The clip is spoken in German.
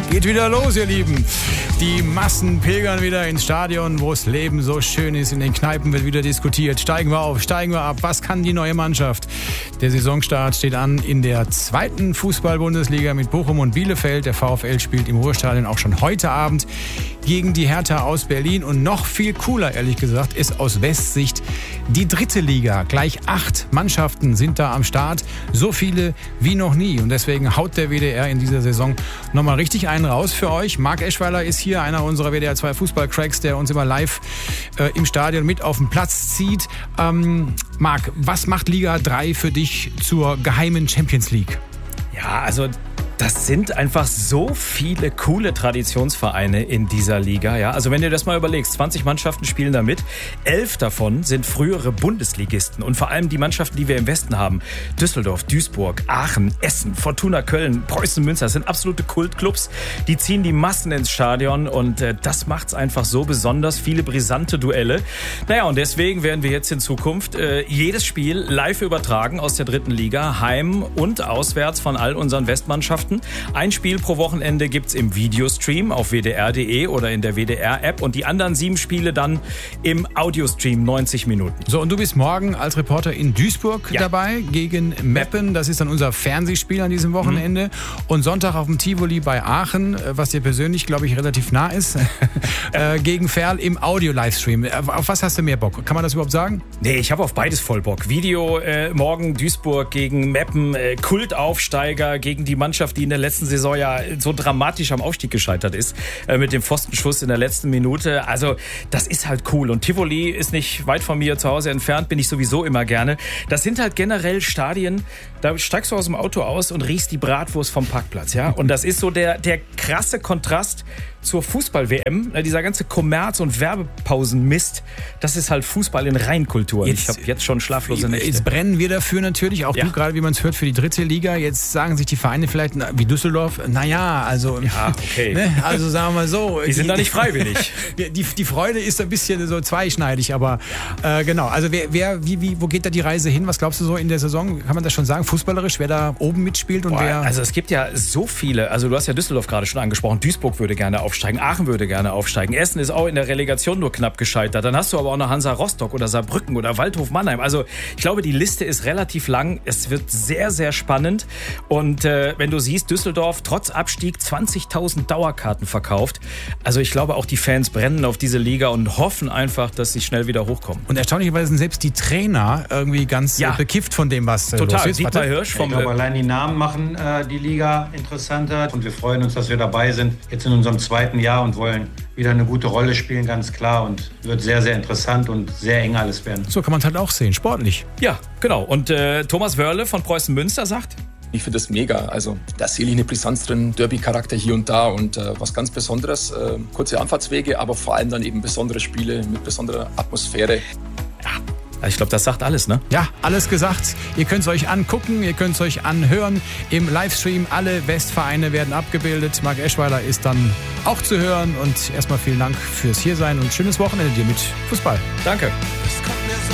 Geht wieder los, ihr Lieben. Die Massen pilgern wieder ins Stadion, wo das Leben so schön ist. In den Kneipen wird wieder diskutiert. Steigen wir auf, steigen wir ab. Was kann die neue Mannschaft? Der Saisonstart steht an in der 2. Fußball-Bundesliga mit Bochum und Bielefeld. Der VfL spielt im Ruhrstadion auch schon heute Abend gegen die Hertha aus Berlin. Und noch viel cooler, ehrlich gesagt, ist aus Westsicht die 3. Liga. Gleich 8 Mannschaften sind da am Start. So viele wie noch nie. Und deswegen haut der WDR in dieser Saison nochmal richtig einen raus für euch. Marc Eschweiler ist hier, einer unserer WDR 2 Fußball-Cracks, der uns immer live im Stadion mit auf den Platz zieht. Marc, was macht Liga 3 für dich zur geheimen Champions League? Ja, also das sind einfach so viele coole Traditionsvereine in dieser Liga. Ja? Also wenn du das mal überlegst, 20 Mannschaften spielen da mit. 11 davon sind frühere Bundesligisten. Und vor allem die Mannschaften, die wir im Westen haben. Düsseldorf, Duisburg, Aachen, Essen, Fortuna Köln, Preußen Münster. Das sind absolute Kultclubs. Die ziehen die Massen ins Stadion. Und das macht's einfach so besonders. Viele brisante Duelle. Naja, und deswegen werden wir jetzt in Zukunft jedes Spiel live übertragen aus der 3. Liga. Heim und auswärts von all unseren Westmannschaften. Ein Spiel pro Wochenende gibt's im Videostream auf wdr.de oder in der WDR-App und die anderen 7 Spiele dann im Audiostream 90 Minuten. So, und du bist morgen als Reporter in Duisburg dabei gegen Meppen. Das ist dann unser Fernsehspiel an diesem Wochenende. Und Sonntag auf dem Tivoli bei Aachen, was dir persönlich, glaube ich, relativ nah ist, gegen Ferl im Audio-Livestream. Auf was hast du mehr Bock? Kann man das überhaupt sagen? Nee, ich habe auf beides voll Bock. Video morgen Duisburg gegen Meppen, Kultaufsteiger gegen die Mannschaft, die in der letzten Saison ja so dramatisch am Aufstieg gescheitert ist, mit dem Pfostenschuss in der letzten Minute. Also das ist halt cool. Und Tivoli ist nicht weit von mir zu Hause entfernt, bin ich sowieso immer gerne. Das sind halt generell Stadien, da steigst du aus dem Auto aus und riechst die Bratwurst vom Parkplatz. Ja? Und das ist so der krasse Kontrast zur Fußball-WM. Dieser ganze Kommerz- und Werbepausenmist, das ist halt Fußball in Reinkultur. Ich habe jetzt schon schlaflose Nächte. Jetzt brennen wir dafür natürlich, auch du gerade, wie man es hört, für die 3. Liga. Jetzt sagen sich die Vereine vielleicht, wie Düsseldorf, also, okay. Ne? Also sagen wir mal so. Die sind da nicht freiwillig. Die Freude ist ein bisschen so zweischneidig, aber genau. Also wo geht da die Reise hin? Was glaubst du so in der Saison? Kann man das schon sagen, fußballerisch, wer da oben mitspielt und wer? Also es gibt ja so viele, also du hast ja Düsseldorf gerade schon angesprochen, Duisburg würde gerne aufsteigen, Aachen würde gerne aufsteigen, Essen ist auch in der Relegation nur knapp gescheitert, dann hast du aber auch noch Hansa Rostock oder Saarbrücken oder Waldhof Mannheim. Also ich glaube, die Liste ist relativ lang, es wird sehr, sehr spannend und wenn du siehst, Düsseldorf trotz Abstieg 20.000 Dauerkarten verkauft, also ich glaube auch die Fans brennen auf diese Liga und hoffen einfach, dass sie schnell wieder hochkommen. Und erstaunlicherweise sind selbst die Trainer irgendwie ganz bekifft von dem, was total. Los ist. Dietmar Hirsch vom... Ich glaube, allein die Namen machen die Liga interessanter und wir freuen uns, dass wir dabei sind, jetzt in unserem 2. Jahr und wollen wieder eine gute Rolle spielen, ganz klar, und wird sehr, sehr interessant und sehr eng alles werden. So kann man es halt auch sehen, sportlich. Ja, genau. Und Thomas Wörle von Preußen Münster sagt: Ich finde das mega. Also da sehe ich eine Brisanz drin, Derby-Charakter hier und da und was ganz Besonderes. Kurze Anfahrtswege, aber vor allem dann eben besondere Spiele mit besonderer Atmosphäre. Ja. Ich glaube, das sagt alles, ne? Ja, alles gesagt. Ihr könnt es euch angucken, ihr könnt es euch anhören. Im Livestream alle Westvereine werden abgebildet. Marc Eschweiler ist dann auch zu hören. Und erstmal vielen Dank fürs Hiersein und schönes Wochenende dir mit Fußball. Danke.